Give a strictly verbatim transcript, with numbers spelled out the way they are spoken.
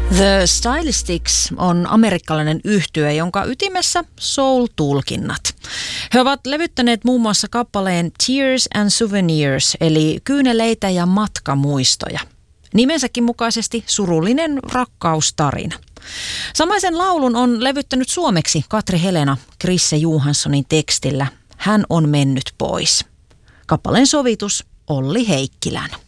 The Stylistics on amerikkalainen yhtye, jonka ytimessä soul-tulkinnat. He ovat levyttäneet muun muassa kappaleen Tears and Souvenirs, eli kyyneleitä ja matkamuistoja. Nimensäkin mukaisesti surullinen rakkaustarina. Samaisen laulun on levyttänyt suomeksi Katri Helena Krisse Johanssonin tekstillä Hän on mennyt pois. Kappaleen sovitus Olli Heikkilän.